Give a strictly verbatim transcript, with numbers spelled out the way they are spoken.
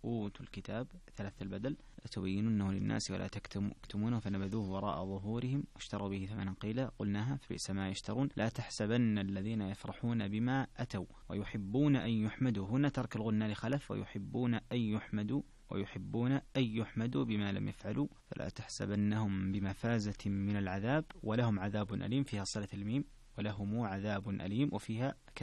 أوتوا الكتاب ثلاث البدل لتبيننه للناس ولا تكتمونه فنبذوه وراء ظهورهم واشتروا به ثمنا قيلا قلناها فبئس ما يشترون. لا تحسبن الذين يفرحون بما أتوا ويحبون أن يحمدوا، هنا ترك الغنى لخلف، ويحبون أن يحمدوا ويحبون أن يحمدوا بما لم يفعلوا فلا تحسبنهم بمفازة من العذاب ولهم عذاب أليم، فيها صلة الميم ولهم عذاب أليم، وفيها